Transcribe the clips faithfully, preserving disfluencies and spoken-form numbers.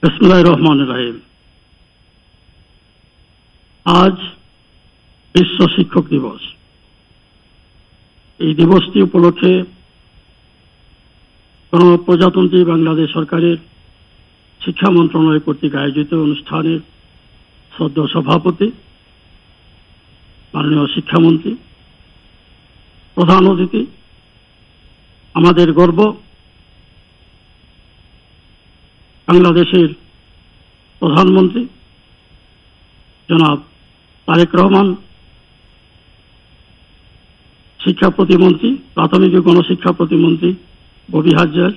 বিসমিল্লাহির রহমানির রহিম। আজ বিশ্ব শিক্ষক দিবস। এই দিবসটি উপলক্ষে গণপ্রজাতন্ত্রী বাংলাদেশ সরকারের শিক্ষা মন্ত্রণালয় কর্তৃক আয়োজিত অনুষ্ঠানের শ্রদ্ধেয় সভাপতি মাননীয় শিক্ষামন্ত্রী, প্রধান অতিথি, আমাদের গর্ব বাংলাদেশের প্রধানমন্ত্রী জনাব তারেক রহমান, শিক্ষা প্রতিমন্ত্রী, প্রাথমিক ও গণশিক্ষা প্রতিমন্ত্রী ববি হাজজার,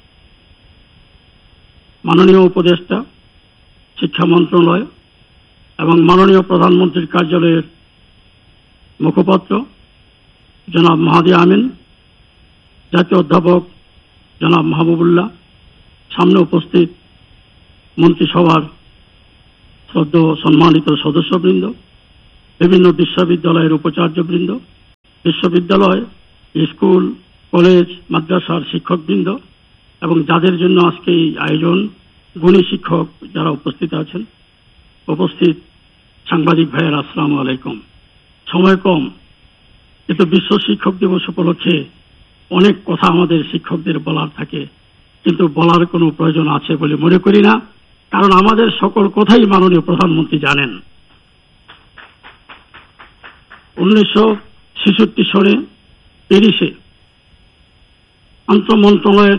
মাননীয় উপদেষ্টা শিক্ষা মন্ত্রণালয় এবং মাননীয় প্রধানমন্ত্রীর কার্যালয়ের মুখপাত্র জনাব মাহাদি আমিন, জাতীয় অধ্যাপক জনাব মাহবুবুল্লাহ, সামনে উপস্থিত মন্ত্রিসভার শ্রদ্ধেয় সম্মানিত সদস্যবৃন্দ, বিভিন্ন বিশ্ববিদ্যালয়ের উপাচার্যবৃন্দ, বিশ্ববিদ্যালয়, স্কুল, কলেজ, মাদ্রাসার শিক্ষকবৃন্দ এবং যাদের জন্য আজকে এই আয়োজন, গুণী শিক্ষক যারা উপস্থিত আছেন, উপস্থিত সাংবাদিক ভাইয়েরা, আসসালামু আলাইকুম। সময় কম, কিন্তু বিশ্ব শিক্ষক দিবস উপলক্ষে অনেক কথা আমাদের শিক্ষকদের বলার থাকে, কিন্তু বলার কোনো প্রয়োজন আছে বলে মনে করি না, কারণ আমাদের সকল কথাই মাননীয় প্রধানমন্ত্রী জানেন। উনিশশো ছেষট্টি সনে প্যারিসে আন্তঃমন্ত্রণালয়ের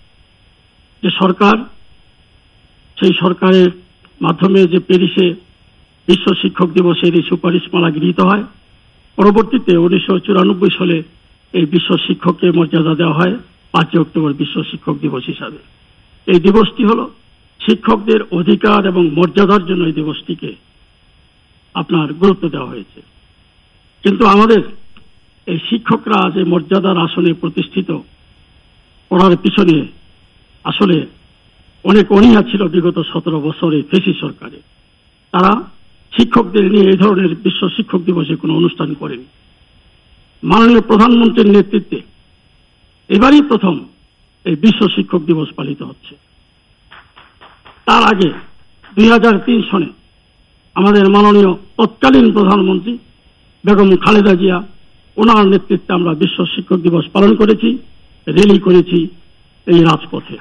যে সরকার, সেই সরকারের মাধ্যমে যে প্যারিসে বিশ্ব শিক্ষক দিবসের এই সুপারিশমালা গৃহীত হয়, পরবর্তীতে উনিশশো চুরানব্বই সালে এই বিশ্ব শিক্ষককে মর্যাদা দেওয়া হয় পাঁচই অক্টোবর বিশ্ব শিক্ষক দিবস হিসাবে। এই দিবসটি হল শিক্ষকদের অধিকার এবং মর্যাদার জন্য এই দিবসটিকে আপনার গুরুত্ব দেওয়া হয়েছে। কিন্তু আমাদের এই শিক্ষকরা যে মর্যাদার আসনে প্রতিষ্ঠিত করার পিছনে আসলে অনেক অনীহা ছিল বিগত সতেরো বছরে ফেসি সরকারে। তারা শিক্ষকদের নিয়ে এই ধরনের বিশ্ব শিক্ষক দিবসে কোনো অনুষ্ঠান করেনি। মাননীয় প্রধানমন্ত্রীর নেতৃত্বে এবারই প্রথম এই বিশ্ব শিক্ষক দিবস পালিত হচ্ছে। তার আগে দুই হাজার তিন সনে আমাদের মাননীয় তৎকালীন প্রধানমন্ত্রী বেগম খালেদা জিয়া, ওনার নেতৃত্বে আমরা বিশ্ব শিক্ষক দিবস পালন করেছি, র্যালি করেছি এই রাজপথে।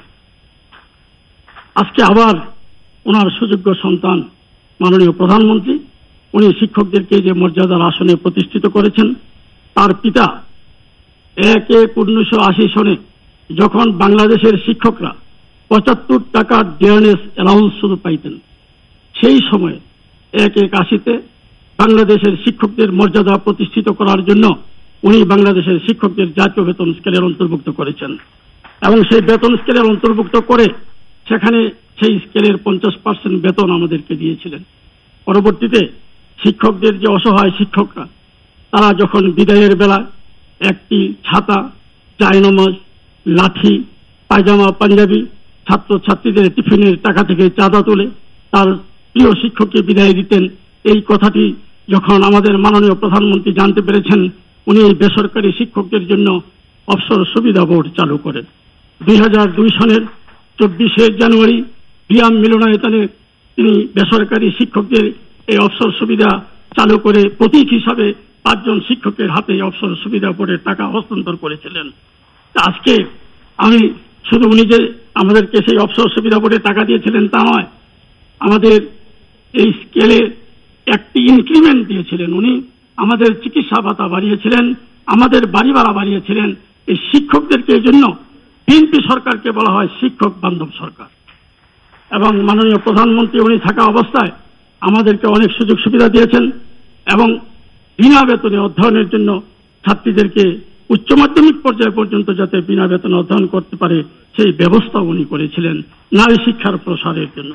আজকে আবার ওনার সুযোগ্য সন্তান মাননীয় প্রধানমন্ত্রী, উনি শিক্ষকদেরকে যে মর্যাদার আসনে প্রতিষ্ঠিত করেছেন। তার পিতা এক এক উনিশশো আশি সনে যখন বাংলাদেশের শিক্ষকরা পঁচাত্তর টাকার ডিয়ারনেস অ্যালাউন্স শুধু পাইতেন, সেই সময় এক এক আশিতে বাংলাদেশের শিক্ষকদের মর্যাদা প্রতিষ্ঠিত করার জন্য উনি বাংলাদেশের শিক্ষকদের জাতীয় বেতন স্কেলের অন্তর্ভুক্ত করেছেন এবং সেই বেতন স্কেলের অন্তর্ভুক্ত করে সেখানে সেই স্কেলের পঞ্চাশ পার্সেন্ট বেতন আমাদেরকে দিয়েছিলেন। পরবর্তীতে শিক্ষকদের যে অসহায় শিক্ষকরা, তারা যখন বিদায়ের বেলা একটি ছাতা, জায়নামাজ, লাঠি, পায়জামা, পাঞ্জাবি, ছাত্র ছাত্রীদের টিফিনের টাকা থেকে চাঁদা তুলে তার প্রিয় শিক্ষককে বিদায় দিতেন, এই কথাটি যখন আমাদের মাননীয় প্রধানমন্ত্রী জানতে পেরেছেন, উনি এই বেসরকারি শিক্ষকদের জন্য অবসর সুবিধা বোর্ড চালু করেন। দুই হাজার দুই সনের চব্বিশে জানুয়ারি বিয়াম মিলনায়তনে তিনি বেসরকারি শিক্ষকদের এই অবসর সুবিধা চালু করে প্রতীক হিসাবে পাঁচজন শিক্ষকের হাতে অবসর সুবিধা বোর্ডের টাকা হস্তান্তর করেছিলেন। আজকে আমি শুধু উনি যে আমাদেরকে সেই অবসর সুবিধা বোর্ডের টাকা দিয়েছিলেন তা নয়, আমাদের এই স্কেলে একটি ইনক্রিমেন্ট দিয়েছিলেন। উনি আমাদের চিকিৎসা ভাতা বাড়িয়েছিলেন, আমাদের বাড়ি ভাড়া বাড়িয়েছিলেন। এই শিক্ষকদেরকে এই জন্য বিএনপি সরকারকে বলা হয় শিক্ষক বান্ধব সরকার। এবং মাননীয় প্রধানমন্ত্রী উনি থাকা অবস্থায় আমাদেরকে অনেক সুযোগ সুবিধা দিয়েছেন এবং বিনা বেতনে অধ্যয়নের জন্য ছাত্রীদেরকে উচ্চ মাধ্যমিক পর্যায় পর্যন্ত যাতে বিনা বেতনে অধ্যয়ন করতে পারে সেই ব্যবস্থা উনি করেছিলেন নারী শিক্ষার প্রসারের জন্য।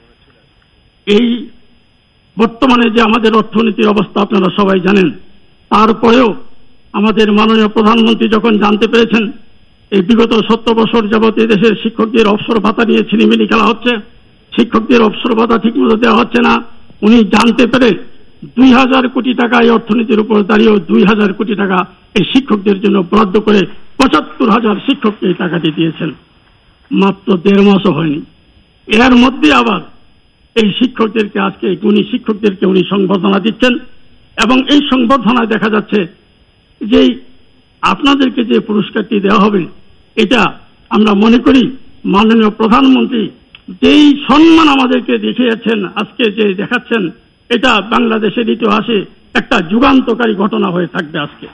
এই বর্তমানে যে আমাদের অর্থনীতির অবস্থা আপনারা সবাই জানেন, তারপরেও আমাদের মাননীয় প্রধানমন্ত্রী যখন জানতে পেরেছেন এই বিগত সত্তর বছর যাবত এই দেশের শিক্ষকদের অবসর ভাতা নিয়ে ছিনিমিনি খেলা হচ্ছে, শিক্ষকদের অবসর ভাতা ঠিকমতো দেওয়া হচ্ছে না, উনি জানতে পেরে দুই হাজার কোটি টাকা এই অর্থনীতির উপর দাঁড়িয়েও দুই হাজার কোটি টাকা এই শিক্ষকদের জন্য বরাদ্দ করে পঁচাত্তর হাজার শিক্ষককে এই টাকাটি দিয়েছেন। মাত্র দেড় মাসও হয়নি এর মধ্যে আবার এই শিক্ষকদেরকে আজকে গুণী শিক্ষকদেরকে উনি সংবর্ধনা দিচ্ছেন এবং এই সংবর্ধনায় দেখা যাচ্ছে যে আপনাদেরকে যে পুরস্কারটি দেওয়া হবে এটা আমরা মনে করি মাননীয় প্রধানমন্ত্রী যেই সম্মান আমাদেরকে দেখিয়েছেন আজকে যে দেখাচ্ছেন এটা বাংলাদেশের ইতিহাসে একটা যুগান্তকারী ঘটনা হয়ে থাকবে আজকে।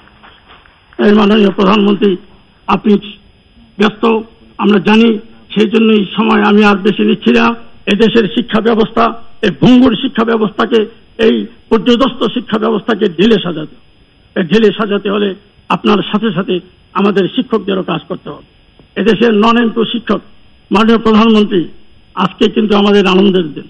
এই মাননীয় প্রধানমন্ত্রী আপনি ব্যস্ত আমরা জানি, সেই জন্যই সময় আমি আর বেশি নিচ্ছি না। এদেশের শিক্ষা ব্যবস্থা এই ভঙ্গুর শিক্ষা ব্যবস্থাকে এই পর্যদস্ত শিক্ষা ব্যবস্থাকে ঢেলে সাজাতে ঢেলে সাজাতে হলে আপনার সাথে সাথে আমাদের শিক্ষকদেরও কাজ করতে হবে। এদেশের নন এমপি শিক্ষক মাননীয় প্রধানমন্ত্রী আজকে কিন্তু আমাদের আনন্দের দিন,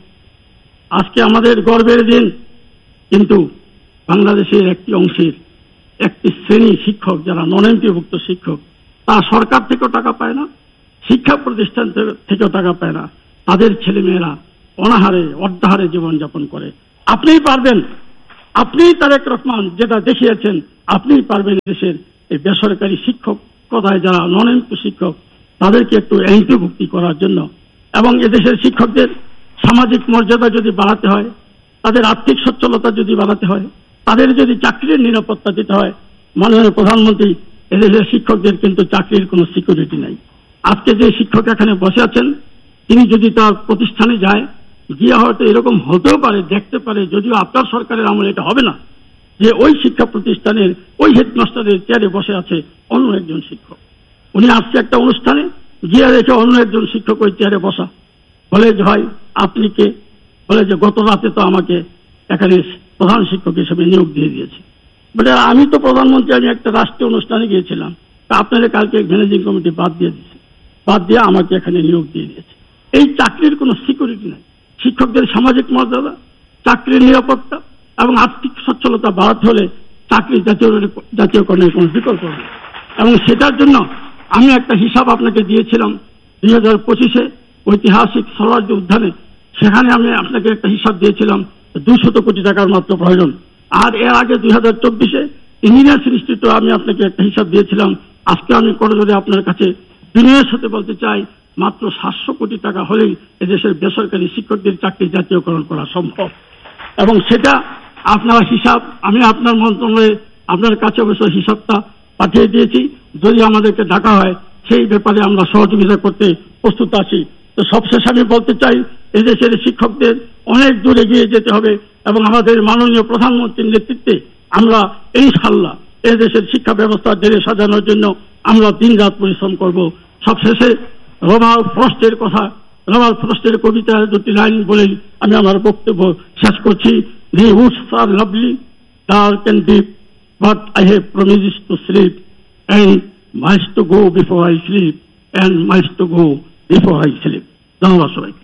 আজকে আমাদের গর্বের দিন, কিন্তু বাংলাদেশের একটি অংশের একটি শ্রেণী শিক্ষক যারা নন এমপিভুক্ত শিক্ষক তারা সরকার থেকেও টাকা পায় না, শিক্ষা প্রতিষ্ঠান থেকেও টাকা পায় না, তাদের ছেলেমেয়েরা অনাহারে অর্ধাহারে জীবনযাপন করে। আপনিই পারবেন, আপনিই তারেক রহমান যেটা দেখিয়েছেন, আপনিই পারবেন দেশের এই বেসরকারি শিক্ষক কথায় যারা নন এমপি শিক্ষক তাদেরকে একটু এমপিভুক্তি করার জন্য এবং এদেশের শিক্ষকদের সামাজিক মর্যাদা যদি বাড়াতে হয়, তাদের আর্থিক সচ্ছলতা যদি বাড়াতে হয়, তাদের যদি চাকরির নিরাপত্তা দিতে হয়, মাননীয় প্রধানমন্ত্রী এদেশের শিক্ষকদের কিন্তু চাকরির কোনো সিকিউরিটি নাই। আজকে যে শিক্ষক এখানে বসে আছেন তিনি যদি তার প্রতিষ্ঠানে যায় গিয়ে হয়তো এরকম হতেও পারে, দেখতে পারে, যদিও আপনার সরকারের আমলে এটা হবে না, যে ওই শিক্ষা প্রতিষ্ঠানের ওই হেডমাস্টারের চেয়ারে বসে আছে অন্য একজন শিক্ষক। উনি আসছে একটা অনুষ্ঠানে গিয়ে রেখে অন্য একজন শিক্ষক ওই চেয়ারে বসা, বলে যে ভাই আপনি কে? বলে যে গত রাতে তো আমাকে এখানে প্রধান শিক্ষক হিসেবে নিয়োগ দিয়ে দিয়েছে। বলে আমি তো প্রধানমন্ত্রী, আমি একটা রাষ্ট্রীয় অনুষ্ঠানে গিয়েছিলাম, তা আপনারা কালকে ম্যানেজিং কমিটি বাদ দিয়ে দিয়েছে, বাদ দিয়ে আমাকে এখানে নিয়োগ দিয়ে দিয়েছে। এই চাকরির কোনো সিকিউরিটি নাই। শিক্ষকদের সামাজিক মর্যাদা, চাকরির নিরাপত্তা এবং আর্থিক সচ্ছলতা বাড়াতে হলে চাকরি জাতীয় জাতীয়করণের কোনো বিকল্প নেই। এবং সেটার জন্য আমি একটা হিসাব আপনাকে দিয়েছিলাম দুই হাজার পঁচিশে ঐতিহাসিক স্বরাজ্য উদ্যানে, সেখানে আমি আপনাকে একটা হিসাব দিয়েছিলাম দুশত কোটি টাকার মাত্র প্রয়োজন। আর এর আগে দুই হাজার চব্বিশে ইঞ্জিনিয়ার্স ইনস্টিটিউটে আমি আপনাকে একটা হিসাব দিয়েছিলাম। আজকে আমি করজোড়ে আপনার কাছে বিনয়ের সাথে বলতে চাই মাত্র সাতশো কোটি টাকা হলেই এদেশের বেসরকারি শিক্ষকদের চাকরি জাতীয়করণ করা সম্ভব। এবং সেটা আপনার হিসাব আমি আপনার মন্ত্রণালয়ে আপনার কাছে অবশ্য হিসাবটা পাঠিয়ে দিয়েছি, যদি আমাদেরকে ডাকা হয় সেই ব্যাপারে আমরা সহযোগিতা করতে প্রস্তুত আছি। তো সবশেষ আমি বলতে চাই এদেশের শিক্ষকদের অনেক দূর এগিয়ে যেতে হবে এবং আমাদের মাননীয় প্রধানমন্ত্রীর নেতৃত্বে আমরা ইনশাআল্লাহ এদেশের শিক্ষা ব্যবস্থা ঢেলে সাজানোর জন্য আমরা দিন রাত পরিশ্রম করব। সবশেষে রবার্ট ফ্রস্টের কথা, রবার্ট ফ্রস্টের কবিতার দুটি লাইন বলেই আমি আমার বক্তব্য শেষ করছি। The woods are lovely, dark and deep, but I have promised to sleep, and miles to go before I sleep, and miles to go before I sleep. ধন্যবাদ সবাইকে।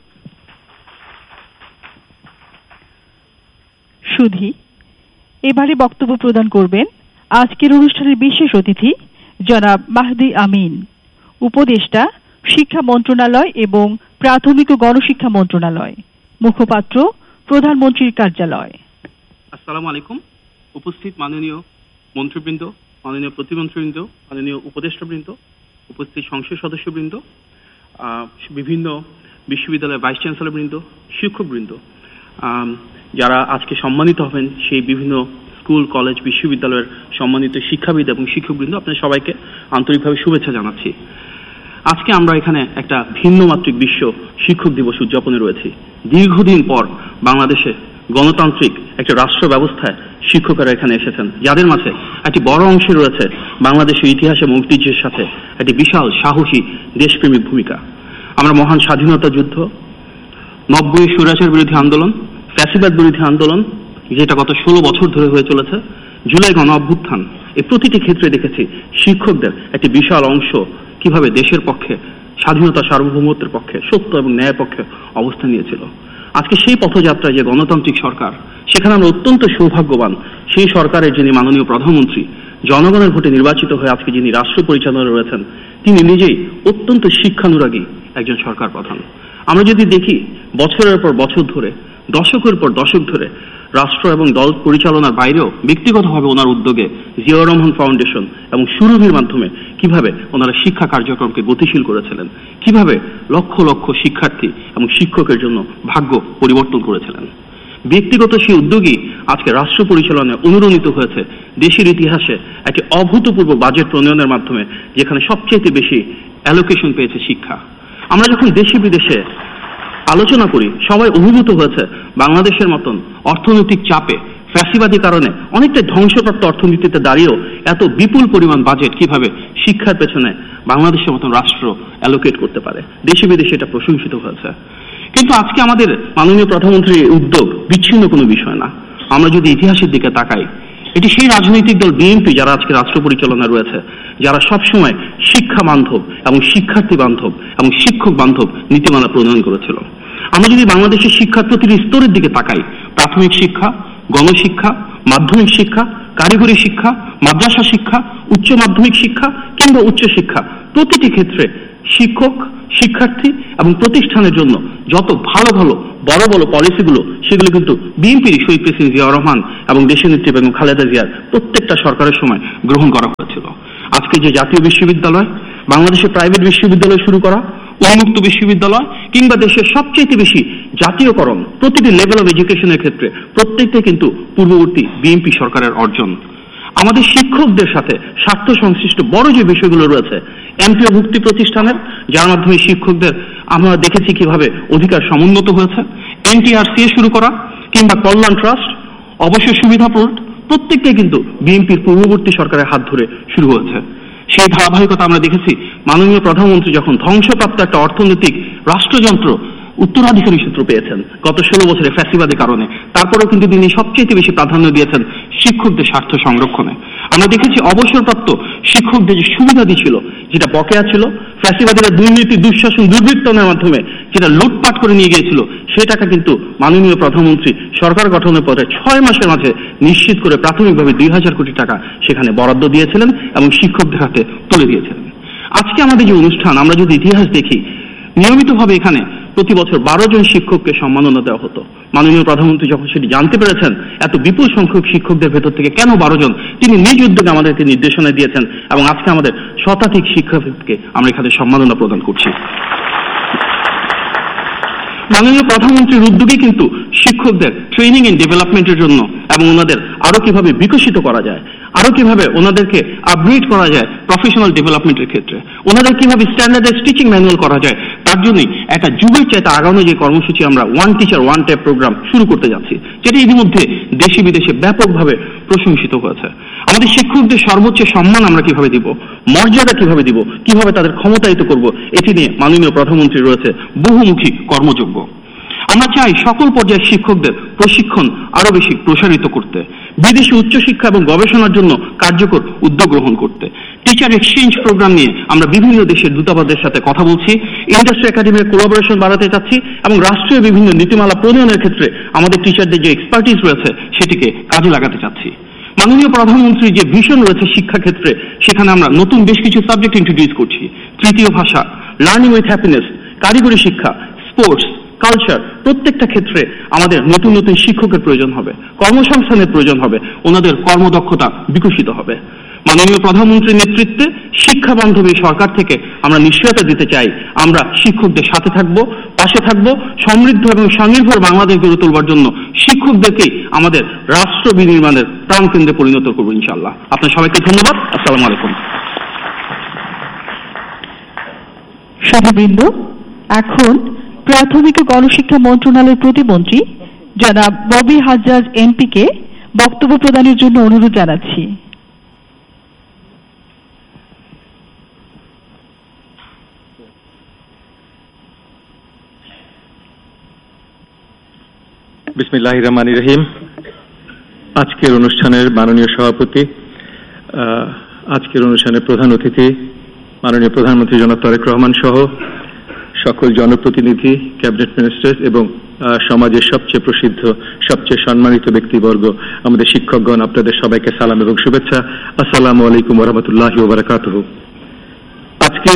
সুধী এবারে বক্তব্য প্রদান করবেন আজকের অনুষ্ঠানের বিশেষ অতিথি জনাব মাহদি আমিন, উপদেষ্টা শিক্ষা মন্ত্রণালয় এবং প্রাথমিক ও গণশিক্ষা মন্ত্রণালয়, মুখপাত্র প্রধানমন্ত্রীর কার্যালয়। আসসালামু আলাইকুম। উপস্থিত মাননীয় মন্ত্রীবৃন্দ, মাননীয় প্রতিমন্ত্রীবৃন্দ, মাননীয় উপদেষ্টাবৃন্দ, উপস্থিত সংসদ সদস্যবৃন্দ, বিভিন্ন বিশ্ববিদ্যালয়ের ভাইস চ্যান্সেলরবৃন্দ, শিক্ষকবৃন্দ, যারা আজকে সম্মানিত হবেন সেই বিভিন্ন স্কুল, কলেজ, বিশ্ববিদ্যালয়ের সম্মানিত শিক্ষাবিদ এবং শিক্ষকবৃন্দ, আপনাদের সবাইকে আন্তরিকভাবে শুভেচ্ছা জানাচ্ছি। আজকে আমরা এখানে একটা ভিন্ন মাত্রিক বিশ্ব শিক্ষক দিবস উদযাপনে রয়েছি। দীর্ঘদিন পর বাংলাদেশে গণতান্ত্রিক একটা রাষ্ট্র ব্যবস্থায় শিক্ষকেরা এখানে এসেছেন, যাদের মাঝে একটি বড় অংশে রয়েছে বাংলাদেশের ইতিহাস এবং ঐতিহ্যের সাথে একটি বিশাল সাহসী দেশপ্রেমিক ভূমিকা। আমরা মহান স্বাধীনতা যুদ্ধ, নব্বই স্বৈরাচার বিরোধী আন্দোলন, ফ্যাসিবাদ বিরোধী আন্দোলন যেটা গত ষোলো বছর ধরে হয়ে চলেছে, জুলাই গণ অভ্যুত্থান, এই প্রতিটি ক্ষেত্রে দেখেছি শিক্ষকদের একটি বিশাল অংশ কিভাবে দেশের পক্ষে, স্বাধীনতা সার্বভৌমত্বের পক্ষে, সত্য এবং ন্যায়ের পক্ষে অবস্থান নিয়েছিল। আজকে সেই পথযাত্রায় যে গণতান্ত্রিক সরকার, সেখানে আমরা অত্যন্ত সৌভাগ্যবান সেই সরকারের যিনি মাননীয় প্রধানমন্ত্রী, জনগণের ভোটে নির্বাচিত হয়ে আজকে যিনি রাষ্ট্র পরিচালনায় রয়েছেন, তিনি নিজেই অত্যন্ত শিক্ষানুরাগী একজন সরকার প্রধান। আমরা যদি দেখি বছরের পর বছর ধরে, দশকের পর দশক ধরে রাষ্ট্র এবং দল পরিচালনার বাইরেও ব্যক্তিগতভাবে ওনার উদ্যোগে জিয়াউর রহমান ফাউন্ডেশন এবং সুরভির মাধ্যমে কিভাবে ওনারা শিক্ষা কার্যক্রমকে গতিশীল করেছিলেন, কিভাবে লক্ষ লক্ষ শিক্ষার্থী এবং শিক্ষকের জন্য ভাগ্য পরিবর্তন করেছিলেন। ব্যক্তিগত সেই উদ্যোগই আজকে রাষ্ট্র পরিচালনায় অনুরণিত হয়েছে দেশের ইতিহাসে একটি অভূতপূর্ব বাজেট প্রণয়নের মাধ্যমে, যেখানে সবচেয়ে বেশি অ্যালোকেশন পেয়েছে শিক্ষা। আমরা যখন দেশে বিদেশে আলোচনা করি, সবাই অভিভূত হয়েছে বাংলাদেশের মতন অর্থনৈতিক চাপে ফ্যাসিবাদী কারণে অনেকটা ধ্বংসপ্রাপ্ত অর্থনীতিতে দাঁড়িয়েও এত বিপুল পরিমাণ বাজেট কিভাবে শিক্ষার পেছনে বাংলাদেশের মতন রাষ্ট্র অ্যালোকেট করতে পারে। দেশে বিদেশে এটা প্রশংসিত হয়েছে। কিন্তু আজকে আমাদের মাননীয় প্রধানমন্ত্রীর উদ্যোগ বিচ্ছিন্ন কোনো বিষয় না। আমরা যদি ইতিহাসের দিকে তাকাই, এটি সেই রাজনৈতিক দল বিএনপি যারা আজকে রাষ্ট্র পরিচালনায় রয়েছে, যারা সবসময় শিক্ষা বান্ধব এবং শিক্ষার্থী বান্ধব এবং শিক্ষক বান্ধব নীতিমালা প্রণয়ন করেছিল। আমরা যদি বাংলাদেশের শিক্ষার প্রতিটি স্তরের দিকে তাকাই, প্রাথমিক শিক্ষা, গণশিক্ষা, মাধ্যমিক শিক্ষা, কারিগরি শিক্ষা, মাদ্রাসা শিক্ষা, উচ্চ মাধ্যমিক শিক্ষা কিংবা উচ্চ শিক্ষা, প্রতিটি ক্ষেত্রে শিক্ষক, শিক্ষার্থী এবং প্রতিষ্ঠানের জন্য যত ভালো ভালো বড় বড় পলিসিগুলো, সেগুলো কিন্তু বিএনপির শহীদ প্রেসিডেন্ট জিয়াউর রহমান এবং দেশের নেত্রী বেগম খালেদা জিয়ার প্রত্যেকটা সরকারের সময় গ্রহণ করা হয়েছিল। আজকে যে জাতীয় বিশ্ববিদ্যালয়, বাংলাদেশের প্রাইভেট বিশ্ববিদ্যালয় শুরু করা, উন্মুক্ত বিশ্ববিদ্যালয় কিংবা দেশের সবচেয়ে বেশি জাতীয়করণ, প্রতিটি লেভেল অফ এডুকেশনের ক্ষেত্রে প্রত্যেকটাই কিন্তু পূর্ববর্তী বিএনপি সরকারের অর্জন। আমাদের শিক্ষকদের সাথে স্বার্থ সংশ্লিষ্ট বড় যে বিষয়গুলো রয়েছে, এমপিও ভুক্তি প্রতিষ্ঠানের, যার মাধ্যমে শিক্ষকদের আমরা দেখেছি কিভাবে অধিকার সমুন্নত হয়েছে, এনটিআরসিএ শুরু করা কিংবা কল্যাণ ট্রাস্ট, অবসর সুবিধা বোর্ড, প্রত্যেকটাই কিন্তু বিএনপির পূর্ববর্তী সরকারের হাত ধরে শুরু হয়েছে। সেই ধারাবাহিকতা আমরা দেখেছি মাননীয় প্রধানমন্ত্রী যখন ধ্বংসপ্রাপ্ত একটা অর্থনৈতিক রাষ্ট্রযন্ত্র উত্তরাধিকারী সূত্র পেয়েছেন গত ষোলো বছরের ফ্যাসিবাদী কারণে, তারপরেও কিন্তু তিনি সবচেয়ে বেশি প্রাধান্য দিয়েছেন শিক্ষকদের স্বার্থ সংরক্ষণে। আমরা দেখেছি অবসরপ্রাপ্ত শিক্ষকদের যে সুবিধাদি ছিল, যেটা বকেয়া ছিল, ফ্যাসিবাদীরা দুর্নীতি, দুঃশাসন, দুর্বৃত্তনের মাধ্যমে যেটা লুটপাট করে নিয়ে গিয়েছিল, সেই টাকা কিন্তু মাননীয় প্রধানমন্ত্রী সরকার গঠনের পরে ছয় মাসের মাঝে নিশ্চিত করে প্রাথমিকভাবে দুই হাজার কোটি টাকা সেখানে বরাদ্দ দিয়েছিলেন এবং শিক্ষকদের হাতে তুলে দিয়েছিলেন। আজকে আমাদের যে অনুষ্ঠান, আমরা যদি ইতিহাস দেখি, নিয়মিতভাবে এখানে প্রতি বছর বারো জন শিক্ষককে সম্মাননা দেওয়া হতো। মাননীয় প্রধানমন্ত্রী যখন সেটি জানতে পেরেছেন এত বিপুল সংখ্যক শিক্ষকদের ভেতর থেকে কেন বারো জন, তিনি নিজ উদ্যোগে আমাদেরকে নির্দেশনা দিয়েছেন এবং আজকে আমাদের শতাধিক শিক্ষককে আমরা এখানে সম্মাননা প্রদান করছি। মাননীয় প্রধানমন্ত্রীর উদ্যোগে কিন্তু শিক্ষকদের ট্রেনিং এন্ড ডেভেলপমেন্টের জন্য এবং ওনাদের আরো কিভাবে বিকশিত করা যায়, আরো কিভাবে ওনাদেরকে আপগ্রেড করা যায় প্রফেশনাল ডেভেলপমেন্টের ক্ষেত্রে, ওনাদের কিভাবে স্ট্যান্ডার্ডাইজড টিচিং ম্যানুয়াল করা যায়, তার জন্যই একটা যুগের চাইতে আগানো যে কর্মসূচি আমরা one teacher one tab programme শুরু করতে যাচ্ছি, যেটা ইতিমধ্যে দেশে বিদেশে ব্যাপকভাবে প্রশংসিত হয়েছে। আমাদের শিক্ষকদের সর্বোচ্চ সম্মান আমরা কিভাবে দিব, মর্যাদা কিভাবে দিব, কিভাবে তাদের ক্ষমতায়িত করব, এটি নিয়ে মাননীয় প্রধানমন্ত্রী রয়েছে বহুমুখী কর্মযোগ্য। আমরা চাই সকল পর্যায়ের শিক্ষকদের প্রশিক্ষণ আরো বেশি প্রসারিত করতে, বিদেশি উচ্চশিক্ষা এবং গবেষণার জন্য কার্যকর উদ্যোগ গ্রহণ করতে। টিচার এক্সচেঞ্জ প্রোগ্রাম নিয়ে আমরা বিভিন্ন দেশের দূতাবাসদের সাথে কথা বলছি, ইন্ডাস্ট্রি একাডেমির কোলাবোরেশন বাড়াতে চাচ্ছি এবং রাষ্ট্রীয় বিভিন্ন নীতিমালা প্রণয়নের ক্ষেত্রে আমাদের টিচারদের যে এক্সপার্টিস রয়েছে সেটিকে কাজে লাগাতে চাচ্ছি। মাননীয় প্রধানমন্ত্রীর যে ভিশন রয়েছে শিক্ষা ক্ষেত্রে, সেখানে আমরা নতুন বেশ কিছু সাবজেক্ট ইন্ট্রোডিউস করছি। তৃতীয় ভাষা, লার্নিং উইথ হ্যাপিনেস, কারিগরি শিক্ষা, স্পোর্টস, কালচার, প্রত্যেকটা ক্ষেত্রে আমাদের নতুন নতুন শিক্ষকের প্রয়োজন হবে, কর্মসংস্থানের প্রয়োজন হবে, ওনাদের কর্মদক্ষতা বিকশিত হবে। মাননীয় প্রধানমন্ত্রীর নেতৃত্বে শিক্ষা বান্ধবী সরকার থেকে আমরা নিশ্চয়তা দিতে চাই, আমরা শিক্ষকদের সাথে থাকব, পাশে থাকব, সমৃদ্ধ এবং স্বনির্ভর বাংলাদেশ গড়ে তোলবার জন্য শিক্ষকদেরকেই আমাদের রাষ্ট্র বিনির্মাণের প্রাণকেন্দ্রে পরিণত করবো ইনশাআল্লাহ। আপনার সবাইকে ধন্যবাদ। আসসালামু আলাইকুম। সভাবৃন্দ, এখন প্রাথমিক ও গণশিক্ষা মন্ত্রণালয়ের প্রতিমন্ত্রী জনাব ববি হাজ্জাজ এমপিকে বক্তব্য প্রদানের জন্য অনুরোধ জানাচ্ছি। বিসমিল্লাহির রহমানির রহিম। আজকের অনুষ্ঠানের মাননীয় সভাপতি, আজকের অনুষ্ঠানের প্রধান অতিথি মাননীয় প্রধানমন্ত্রী জনাব তারেক রহমান সহ সকল জনপ্রতিনিধি, ক্যাবিনেট মিনিস্টার এবং সমাজের সবচেয়ে প্রসিদ্ধ, সবচেয়ে সম্মানিত ব্যক্তিবর্গ, আমাদের শিক্ষকগণ, আপনাদের সবাইকে সালাম এবং শুভেচ্ছা। আসসালামু আলাইকুম ওয়া রাহমাতুল্লাহি ওয়া বারাকাতুহু। আজকে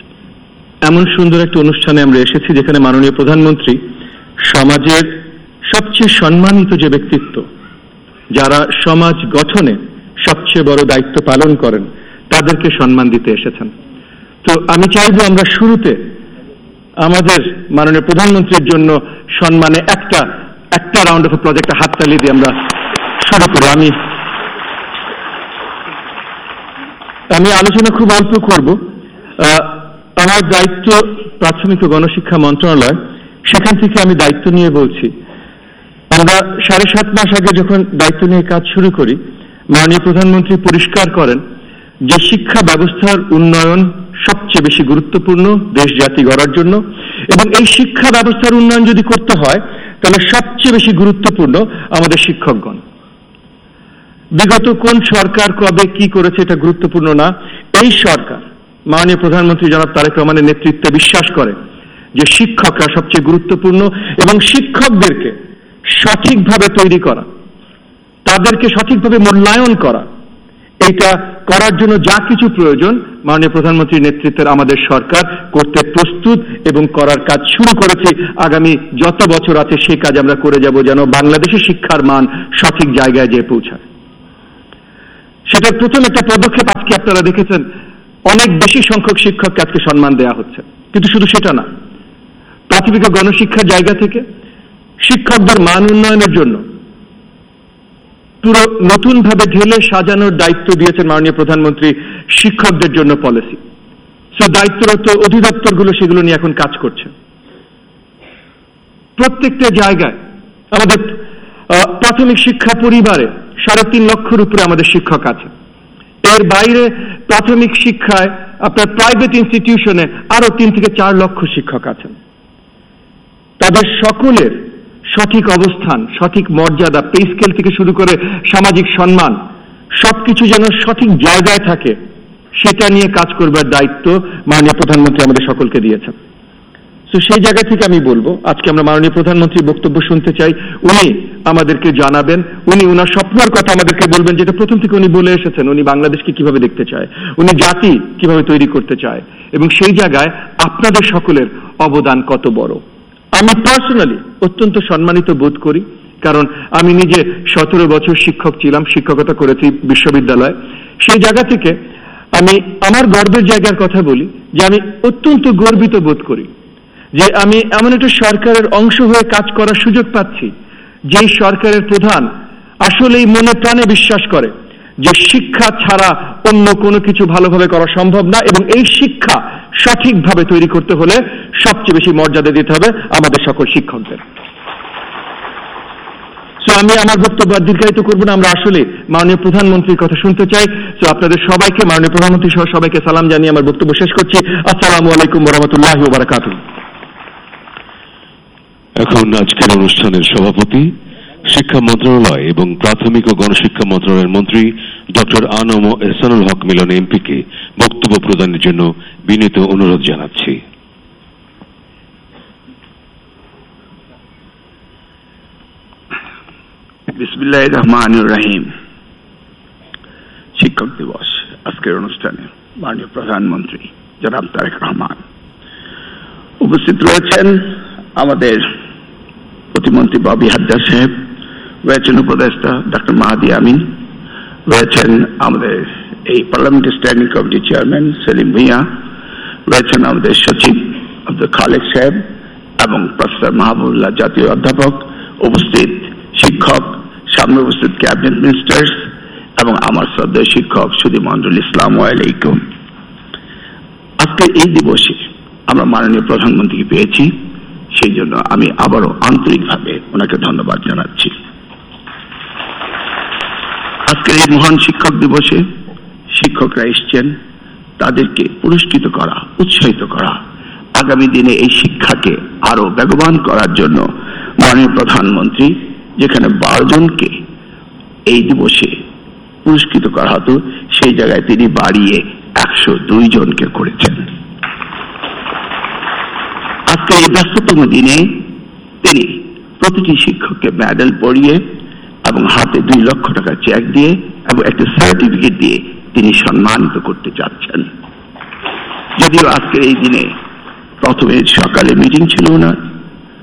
এমন সুন্দর একটা অনুষ্ঠানে আমরা এসেছি যেখানে মাননীয় প্রধানমন্ত্রী সমাজের সবচেয়ে সম্মানিত যে ব্যক্তিত্ব, যারা সমাজ গঠনে সবচেয়ে বড় দায়িত্ব পালন করেন, তাদেরকে সম্মান দিতে এসেছেন। তো আমি চাইব আমরা শুরুতে আমাদের মাননীয় প্রধানমন্ত্রীর জন্য সম্মানে একটা একটা রাউন্ড অফ প্রজেক্ট হাততালি দিয়ে আমরা শুরু করি। আমি আমি আলোচনা খুব অল্প করব। আমার দায়িত্ব প্রাথমিক ও গণশিক্ষা মন্ত্রণালয়, সেখান থেকে আমি দায়িত্ব নিয়ে বলছি। আমরা সাড়ে সাত মাস আগে যখন দায়িত্ব নিয়ে কাজ শুরু করি, মাননীয় প্রধানমন্ত্রী পরিষ্কার করেন যে শিক্ষা ব্যবস্থার উন্নয়ন সবচেয়ে বেশি গুরুত্বপূর্ণ দেশ জাতি গড়ার জন্য, এবং এই শিক্ষা ব্যবস্থার উন্নয়ন যদি করতে হয় তাহলে সবচেয়ে বেশি গুরুত্বপূর্ণ আমাদের শিক্ষকগণ। বিগত কোন সরকার কবে কি করেছে এটা গুরুত্বপূর্ণ না, এই সরকার মাননীয় প্রধানমন্ত্রী জনাব তারেক রহমানের নেতৃত্বে বিশ্বাস করে যে শিক্ষকরা সবচেয়ে গুরুত্বপূর্ণ, এবং শিক্ষকদেরকে সঠিকভাবে তৈরি করা, তাদেরকে সঠিকভাবে মূল্যায়ন করা, এটা করার জন্য যা কিছু প্রয়োজন মাননীয় প্রধানমন্ত্রীর নেতৃত্বের আমাদের সরকার করতে প্রস্তুত এবং করার কাজ শুরু করেছে। আগামী যত বছর আছে সেই কাজ আমরা করে যাব, যেন বাংলাদেশের শিক্ষার মান সঠিক জায়গায় যেয়ে পৌঁছায়। সেটার প্রথম একটা পদক্ষেপ আজকে আপনারা দেখেছেন, অনেক বেশি সংখ্যক শিক্ষককে আজকে সম্মান দেওয়া হচ্ছে। কিন্তু শুধু সেটা না, প্রাথমিক ও গণশিক্ষার জায়গা থেকে শিক্ষকদের মান উন্নয়নের জন্য পুরো নতুন ভাবে ঢেলে সাজানোর দায়িত্ব দিয়েছেন মাননীয় প্রধানমন্ত্রী শিক্ষকদের জন্য পলিসি। সে দায়িত্বরত অধিদপ্তরগুলো সেগুলো নিয়ে এখন কাজ করছে। প্রত্যেকটা জায়গায় আমাদের প্রাথমিক শিক্ষা পরিবারে সাড়ে তিন লক্ষের উপরে আমাদের শিক্ষক আছে। এর বাইরে প্রাথমিক শিক্ষায় আপনার প্রাইভেট ইনস্টিটিউশনে আরো তিন থেকে চার লক্ষ শিক্ষক আছেন। তাদের সকলের সঠিক অবস্থান, সঠিক মর্যাদা, পে স্কেল থেকে শুরু করে সামাজিক সম্মান সবকিছু যেন সঠিক জায়গায় থাকে, সেটা নিয়ে কাজ করবার দায়িত্ব মাননীয় প্রধানমন্ত্রী আমাদের সকলকে দিয়েছেন। তো সেই জায়গা থেকে আমি বলবো, আজকে আমরা মাননীয় প্রধানমন্ত্রীর বক্তব্য শুনতে চাই। উনি আমাদেরকে জানাবেন, উনি উনার স্বপ্নের কথা আমাদেরকে বলবেন, যেটা প্রথম থেকে উনি বলে এসেছেন, উনি বাংলাদেশকে কিভাবে দেখতে চায়, উনি জাতি কিভাবে তৈরি করতে চায়, এবং সেই জায়গায় আপনাদের সকলের অবদান কত বড়। আমি পার্সোনালি অত্যন্ত সম্মানিত বোধ করি, কারণ আমি নিজে সতেরো বছর শিক্ষক ছিলাম, শিক্ষকতা করেছি বিশ্ববিদ্যালয়ে। সেই জায়গা থেকে আমি আমার গর্বের জায়গার কথা বলি যে আমি অত্যন্ত গর্বিত বোধ করি যে আমি এমন একটা সরকারের অংশ হয়ে কাজ করার সুযোগ পাচ্ছি, যেই সরকারের প্রধান আসলেই মনে প্রাণে বিশ্বাস করে যে শিক্ষা ছাড়া অন্য কোনো কিছু ভালোভাবে করা সম্ভব না, এবং এই শিক্ষা সঠিকভাবে তৈরি করতে হলে সবচেয়ে বেশি মর্যাদা দিতে হবে আমাদের সকল শিক্ষকদের। তো আমি আমার বক্তব্য দীর্ঘায়িত করব না, আমরা আসলে মাননীয় প্রধানমন্ত্রীর কথা শুনতে চাই। তো আপনাদের সবাইকে, মাননীয় প্রধানমন্ত্রী সহ সবাইকে সালাম জানিয়ে আমার বক্তব্য শেষ করছি। আসসালামু আলাইকুম ওয়া রাহমাতুল্লাহি ওয়া বারাকাতুহু। এখন আজকের অনুষ্ঠানের সভাপতি, শিক্ষা মন্ত্রণালয় এবং প্রাথমিক ও গণশিক্ষা মন্ত্রণালয়ের মন্ত্রী ডক্টর আনম এহসানুল হক মিলন এমপিকে বক্তব্য প্রদানের জন্য বিনীত অনুরোধ জানাচ্ছি। বিসমিল্লাহির রহমানির রহিম। শিক্ষক দিবস আজকের অনুষ্ঠানে মাননীয় প্রধানমন্ত্রী জনাব তারেক রহমান উপস্থিত রয়েছেন। আমাদের প্রতিমন্ত্রী ববি হাদ্দার সাহেব রয়েছেন, উপদেষ্টা ডক্টর মাহাদি আমিন রয়েছেন, আমাদের এই পার্লামেন্টারি স্ট্যান্ডিং কমিটির চেয়ারম্যান সেলিম ভুঁইয়া রয়েছেন, আমাদের সচিব আব্দুল খালেক সাহেব এবং প্রফেসর মাহবুবুল্লাহ জাতীয় অধ্যাপক, উপস্থিত শিক্ষক, সামনে উপস্থিত ক্যাবিনেট মিনিস্টার্স এবং আমার শ্রদ্ধেয় শিক্ষক সুধী মন্ডল, ইসলামু আলাইকুম। আজকে এই দিবসে আমরা মাননীয় প্রধানমন্ত্রীকে পেয়েছি, সেই জন্য আমি আবারও আন্তরিকভাবে ওনাকে ধন্যবাদ জানাচ্ছি। আজকের এই মহান শিক্ষক দিবসে শিক্ষকরা এসছেন, তাদেরকে পুরস্কৃত করা, উৎসাহিত করা, আগামী দিনে এই শিক্ষাকে আরো বেগবান করার জন্য মাননীয় প্রধানমন্ত্রী যেখানে বারো জনকে এই দিবসে পুরস্কৃত করা হতো, সেই জায়গায় তিনি বাড়িয়ে একশো দুই জনকে করেছেন। আজকে এই ব্যস্ততম দিনে তিনি প্রতিটি শিক্ষককে মেডেল পরিয়ে এবং হাতে দুই লক্ষ টাকা চেক দিয়ে এবং একটা সার্টিফিকেট দিয়ে তিনি সম্মানিত করতে যাচ্ছেন। যদিও আজকে এই দিনে প্রথমে সকালে মিটিং ছিল না,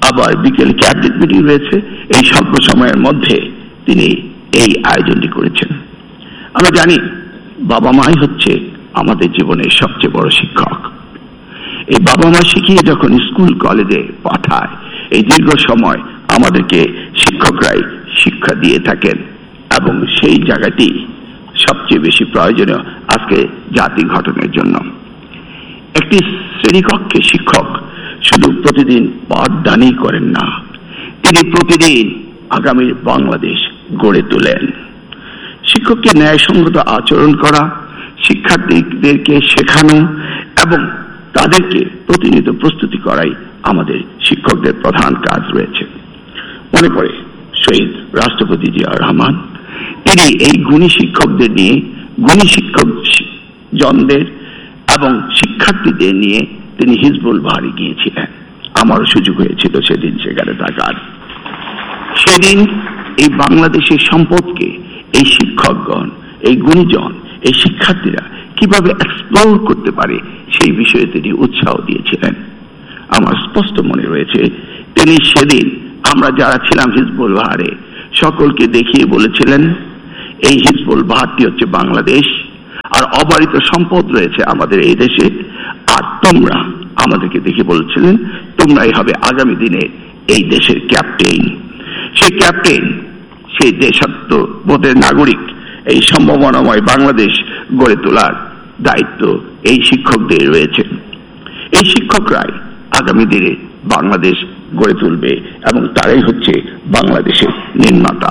আবার বিকেল ক্যাবিনেট মিটিং রয়েছে। এই স্বল্প সময়ের মধ্যে তিনি এই আয়োজনটি করেছেন। আমরা জানি বাবা মাই হচ্ছে আমাদের জীবনের সবচেয়ে বড় শিক্ষক। এই বাবা মা শিখিয়ে যখন স্কুল কলেজে পাঠায়, এই দীর্ঘ সময় আমাদেরকে শিক্ষকরাই শিক্ষা দিয়ে থাকেন এবং সেই জায়গাটি সবচেয়ে বেশি প্রয়োজনীয় আজকে জাতি গঠনের জন্য। একটি শ্রেণীকক্ষে শিক্ষক শুধু প্রতিদিন পাঠদানই করেন না, তিনি প্রতিদিন আগামী বাংলাদেশ গড়ে তোলেন। শিক্ষককে ন্যায়সঙ্গত আচরণ করা, শিক্ষার্থীদেরকে শেখানো এবং তাদেরকে প্রতিনিয়ত প্রস্তুতি করাই আমাদের শিক্ষকদের প্রধান কাজ রয়েছে। মনে পড়ে শহীদ রাষ্ট্রপতি জিয়াউর রহমান, তিনি এই গুণী শিক্ষকদের নিয়ে, গুণী শিক্ষক জনদের এবং শিক্ষার্থীদের নিয়ে তিনি হিজবুল বাহারে গিয়েছিলেন। আমারও সুযোগ হয়েছিল সেদিন সেখানে থাকার। সেদিন এই বাংলাদেশের সম্পদকে এই শিক্ষকগণ, এই গুণীজন, এই শিক্ষার্থীরা কিভাবে এক্সপ্লোর করতে পারে সেই বিষয়ে তিনি উৎসাহ দিয়েছিলেন। আমার স্পষ্ট মনে রয়েছে তিনি সেদিন আমরা যারা ছিলাম হিজবুল বাহারে সকলকে দেখিয়ে বলেছিলেন, এই হিজবুল বাহারটি হচ্ছে বাংলাদেশ, আর অবারিত সম্পদ রয়েছে আমাদের এই দেশে, আর তোমরা আমাদেরকে দেখে বলেছিলেন তোমরাই হবে আগামী দিনে এই দেশের ক্যাপ্টেন। সেই ক্যাপ্টেন, সেই দেশাত্মবোধের নাগরিক, এই সম্ভাবনাময় বাংলাদেশ গড়ে তোলার দায়িত্ব এই শিক্ষকদের রয়েছে। এই শিক্ষকরাই আগামী দিনে বাংলাদেশ গড়ে তুলবে এবং তারাই হচ্ছে বাংলাদেশের নির্মাতা।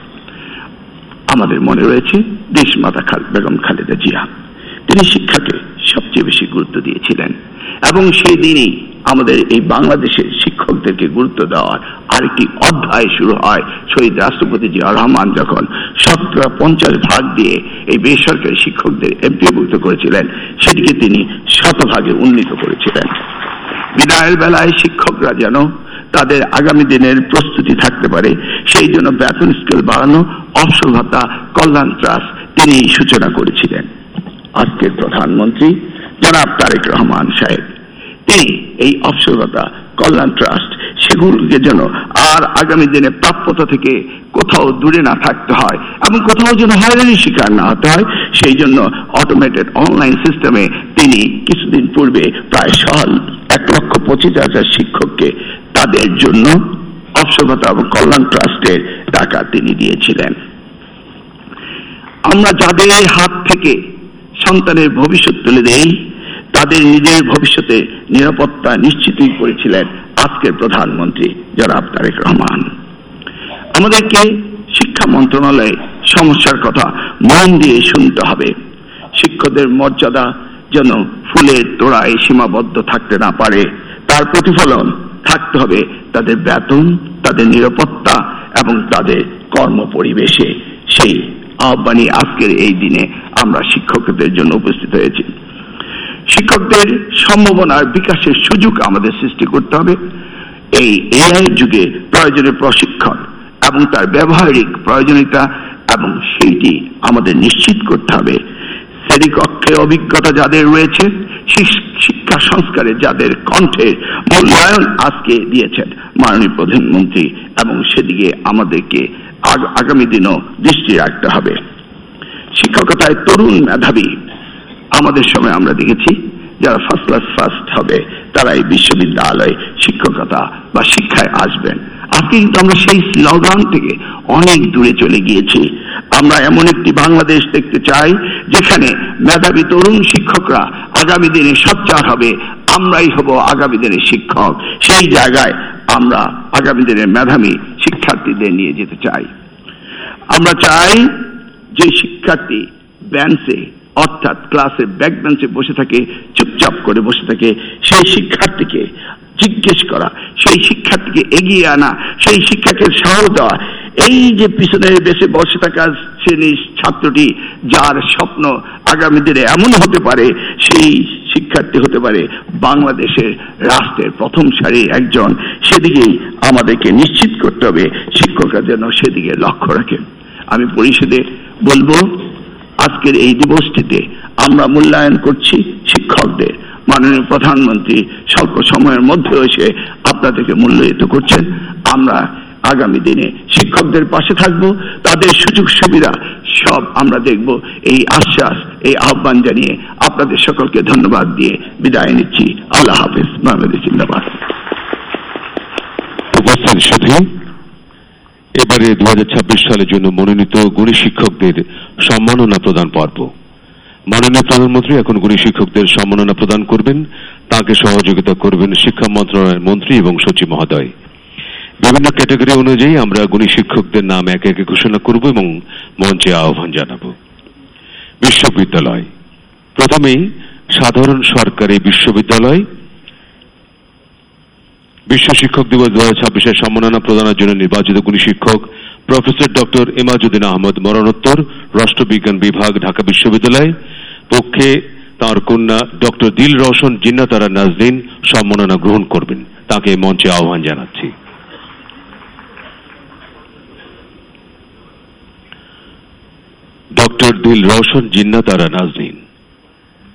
আমাদের মনে রয়েছে দেশমাতা বেগম খালেদা জিয়া, তিনি শিক্ষাকে সবচেয়ে বেশি গুরুত্ব দিয়েছিলেন এবং সেই দিনই আমাদের এই বাংলাদেশের শিক্ষকদেরকে গুরুত্ব দেওয়ার আরেকটি অধ্যায় শুরু হয়। শহীদ রাষ্ট্রপতি জিয়াউর রহমান যখন শতকরা পঞ্চাশ ভাগ দিয়ে এই বেসরকারি শিক্ষকদের এমপিভুক্ত করেছিলেন, সেটিকে তিনি শতভাগে উন্নীত করেছিলেন। বিদায়ের বেলায় শিক্ষকরা যেন তাদের আগামী দিনের প্রস্তুতি থাকতে পারে সেই জন্য বেতন স্কেল বাড়ানো, অবসর ভাতা, কল্যাণ ট্রাস্ট তিনি সূচনা করেছিলেন। আজকের প্রধানমন্ত্রী জনাব তারেক রহমান সাহেব, তিনি এই অবসর ভাতা, কল্যাণ ট্রাস্ট সেগুলোকে যেন আর আগামী দিনে প্রাপ্যতা থেকে কোথাও দূরে না থাকতে হয় এবং কোথাও যেন হয়রানির শিকার না হতে হয়, সেই জন্য অটোমেটেড অনলাইন সিস্টেমে তিনি কিছুদিন পূর্বে প্রায় সাল এক লক্ষ পঁচিশ হাজার শিক্ষককে তাদের জন্য অবসর ভাতা এবং কল্যাণ ট্রাস্টের টাকা তিনি দিয়েছিলেন। আমরা যাদের হাত থেকে সন্তানের ভবিষ্যৎ তুলে দেই, তাদের নিজের ভবিষ্যতে নিরাপত্তা নিশ্চিতই করেছিলেন আজকের প্রধানমন্ত্রী জনাব তারেক রহমান। আমাদেরকে শিক্ষা মন্ত্রণালয়ে সমস্যার কথা মন দিয়ে শুনতে হবে। শিক্ষকদের মর্যাদা যেন ফুলের তোড়ায় সীমাবদ্ধ থাকতে না পারে, তার প্রতিফলন থাকতে হবে তাদের বেতন, তাদের নিরাপত্তা এবং তাদের কর্ম পরিবেশে। সেই আহ্বানে আজকের এই দিনে আমরা শিক্ষকদের জন্য উপস্থিত হয়েছি। শিক্ষকদের সম্ভাবনার বিকাশের সুযোগ আমাদের সৃষ্টি করতে হবে। এই এআই যুগে প্রয়োজনীয় প্রশিক্ষণ এবং তার ব্যবহারিক প্রয়োজনীয়তা এবং সেইটি আমাদের নিশ্চিত করতে হবে। শ্রেণীকক্ষে অভিজ্ঞতা যাদের রয়েছে, শিক্ষা সংস্কারে যাদের কণ্ঠে মূল্যায়ন আজকে দিয়েছেন মাননীয় প্রধানমন্ত্রী, এবং সেদিকে আমাদেরকে আগামী দিনও দৃষ্টি রাখতে হবে। শিক্ষকতায় তরুণ মেধাবী আমাদের সময় আমরা দেখেছি যারা ফার্স্ট ক্লাস ফার্স্ট হবে তারা এই বিশ্ববিদ্যালয়ে শিক্ষকতা বা শিক্ষায় আসবেন। আজকে কিন্তু আমরা সেই স্লোগান থেকে অনেক দূরে চলে গিয়েছি। আমরা এমন একটি বাংলাদেশ দেখতে চাই যেখানে মেধাবী তরুণ শিক্ষকরা আগামী দিনে সোচ্চার হবে, আমরাই হব আগামী দিনের শিক্ষক। সেই জায়গায় আমরা আগামী দিনের মেধাবী শিক্ষার্থীদের নিয়ে যেতে চাই। আমরা চাই যে শিক্ষার্থী বেঞ্চে অর্থাৎ ক্লাসের ব্যাক বেঞ্চে বসে থাকে, চুপচাপ করে বসে থাকে, সেই শিক্ষার্থীকে জিজ্ঞেস করা, সেই শিক্ষার্থীকে এগিয়ে আনা, সেই শিক্ষাকে সাহস দেওয়া। এই যে পিছনে বেশি বসে থাকা শ্রেণীর ছাত্রটি যার স্বপ্ন আগামী দিনে এমন হতে পারে, সেই শিক্ষার্থী হতে পারে বাংলাদেশের রাষ্ট্রের প্রথম সারির একজন, সেদিকেই আমাদেরকে নিশ্চিত করতে হবে শিক্ষকরা যেন সেদিকে লক্ষ্য রাখেন। আমি পরিষদে বলবো, আজকের এই দিবসটিতে আমরা মূল্যায়ন করছি শিক্ষকদের। মাননীয় প্রধানমন্ত্রী স্বল্প সময়ের মধ্যে এসে আপনাদেরকে মূল্যায়িত করছেন। আমরা আগামী দিনে শিক্ষকদের পাশে থাকব, তাদের সুযোগ সুবিধা সব আমরা দেখব। এই আশ্বাস, এই আহ্বান জানিয়ে আপনাদের সকলকে ধন্যবাদ দিয়ে বিদায় নিচ্ছি। আল্লাহ হাফেজ। বাংলাদেশ জিন্দাবাদ। উপস্থিত সাথী, এবারে দু হাজার ছাব্বিশ সালের জন্য মনোনীত গুণী শিক্ষকদের সম্মাননা প্রদান পর্ব। মাননীয় প্রধানমন্ত্রী এখন গুণী শিক্ষকদের সম্মাননা প্রদান করবেন। তাকে সহযোগিতা করবেন শিক্ষা মন্ত্রণালয়ের মন্ত্রী এবং সচিব মহোদয়। বিভিন্ন ক্যাটাগরি অনুযায়ী আমরা গুণী শিক্ষকদের নাম একে একে ঘোষণা করব এবং মঞ্চে আহ্বান জানাব। বিশ্ববিদ্যালয়, প্রথমেই সাধারণ সরকারি বিশ্ববিদ্যালয় বিশ্ব শিক্ষক দিবস দু হাজার ছাব্বিশের সম্মাননা প্রদানের জন্য নির্বাচিত গুণী শিক্ষক প্রফেসর ডক্টর এমাজউদ্দিন আহমদ, মরণোত্তর, রাষ্ট্রবিজ্ঞান বিভাগ, ঢাকা বিশ্ববিদ্যালয়। পক্ষে তাঁর কন্যা ডক্টর দিল রওশন জিন্নাতারা নাজনীন সম্মাননা গ্রহণ করবেন। তাকে মঞ্চে আহ্বান জানাচ্ছি। ডক্টর দিল রওশন জিন্নাতারা নাজনীন।